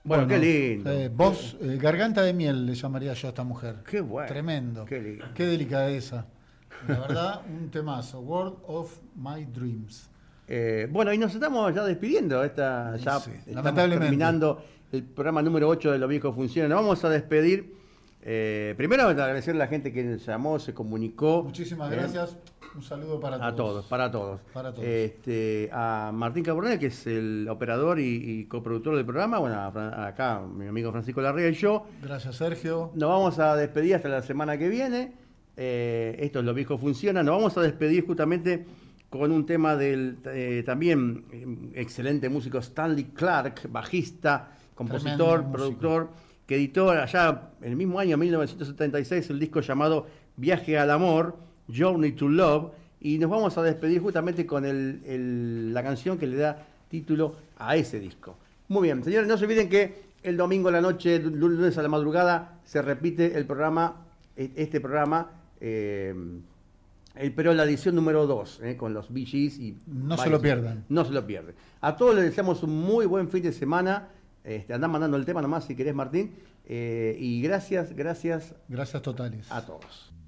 Bueno, qué lindo. Voz, garganta de miel le llamaría yo a esta mujer. Qué bueno. Tremendo. Qué lindo. Qué delicadeza. La verdad, un temazo. World of My Dreams. Bueno, y nos estamos ya despidiendo. Ya Sí, estamos lamentablemente. terminando el programa número 8 de Los Viejos Funcionan. Nos vamos a despedir. Primero agradecer a la gente que nos llamó, se comunicó. Muchísimas gracias. Un saludo para todos. Para todos. Para todos. A Martín Caburnel, que es el operador y coproductor del programa. Bueno, acá mi amigo Francisco Larrea y yo. Gracias, Sergio. Nos vamos a despedir hasta la semana que viene. Esto es Los Viejos Funcionan. Nos vamos a despedir justamente con un tema del también excelente músico Stanley Clarke, bajista, compositor, Tremendo productor, que editó allá en el mismo año, 1976, el disco llamado Viaje al Amor, Journey to Love, y nos vamos a despedir justamente con la canción que le da título a ese disco. Muy bien, señores, no se olviden que el domingo a la noche, lunes a la madrugada, se repite el programa, pero la edición número 2, con los Bee Gees y no se lo pierdan. No se lo pierden. A todos les deseamos un muy buen fin de semana. Andá mandando el tema nomás si querés, Martín. Y gracias Gracias totales a todos.